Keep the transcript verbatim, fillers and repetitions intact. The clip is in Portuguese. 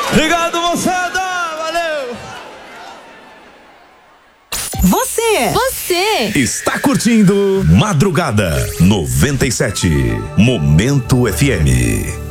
Obrigado, moçada. Valeu. Você, você está curtindo Madrugada noventa e sete, Momento F M.